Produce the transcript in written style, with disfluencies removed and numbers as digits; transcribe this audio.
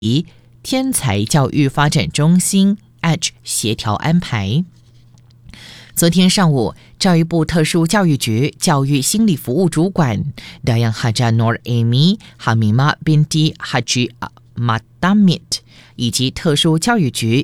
天才教育发展中心 EDGE 协调安排。昨天上午，教育部特殊教育局教育心理服务主管 Dayang Haja Nur Amy Hamimah Binti Haji Matamit 以及特殊教育局